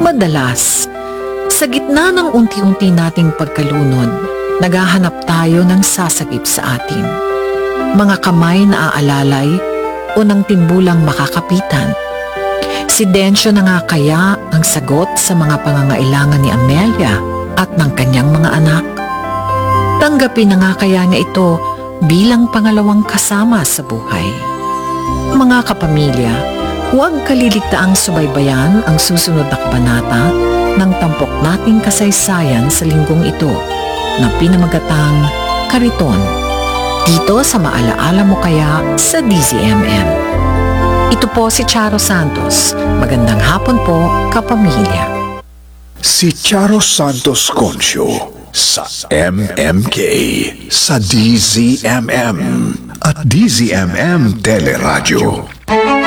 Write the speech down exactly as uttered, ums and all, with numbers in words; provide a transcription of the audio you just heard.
Madalas, sa gitna ng unti-unti nating pagkalunod, naghahanap tayo ng sasagip sa atin. Mga kamay na aalalay o ng timbulang makakapitan. Si Dencio na nga kaya ang sagot sa mga pangangailangan ni Amelia at ng kanyang mga anak. Tanggapin na nga kaya niya ito bilang pangalawang kasama sa buhay. Mga kapamilya, huwag kaliligtaang subaybayan ang susunod na kabanata ng tampok nating kasaysayan sa linggong ito na pinamagatang Kariton, dito sa Maalaala Mo Kaya sa D Z M M. Ito po si Charo Santos. Magandang hapon po, kapamilya. Si Charo Santos Concio sa M M K, sa D Z M M at D Z M M Teleradyo.